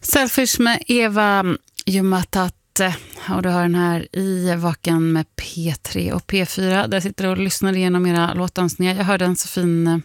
Selfish med Eva Jumatate. Och du har den här i Vaken med P3 och P4. Där sitter du och lyssnar igenom era låtönskningar. Jag hörde en så fin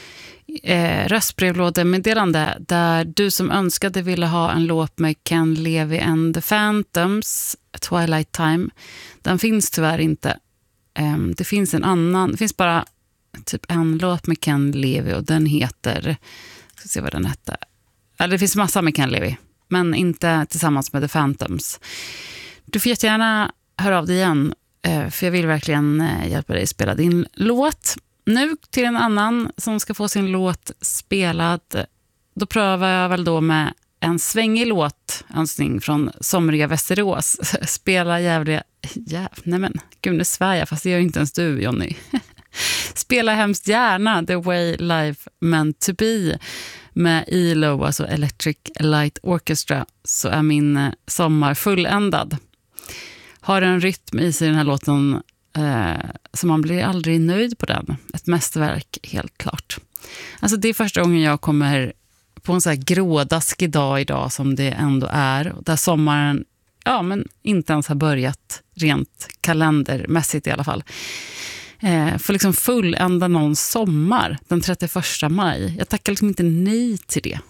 röstbrevlådemeddelande där du som önskade ville ha en låt med Ken Levy and the Phantoms, Twilight Time. Den finns tyvärr inte. Det finns en annan, det finns bara typ en låt med Ken Levy och den heter, jag ska se vad den hette. Det finns massa med Ken Levy, men inte tillsammans med The Phantoms. Du får jättegärna höra av dig igen, för jag vill verkligen hjälpa dig spela din låt. Nu till en annan som ska få sin låt spelad. Då prövar jag väl då med en svängig låtönskning från somriga Västerås. Spela gud, nu svär jag, fast det gör inte ens du, Jonny. Spela hemskt gärna The Way Life Meant To Be med ELO, alltså Electric Light Orchestra, så är min sommar fulländad. Har en rytm i sig den här låten, så man blir aldrig nöjd på den. Ett mästerverk, helt klart. Alltså det är första gången jag kommer på en så här grådaskig dag idag som det ändå är. Där sommaren inte ens har börjat rent kalendermässigt i alla fall. För liksom fullända någon sommar den 31 maj. Jag tackar liksom inte nej till det.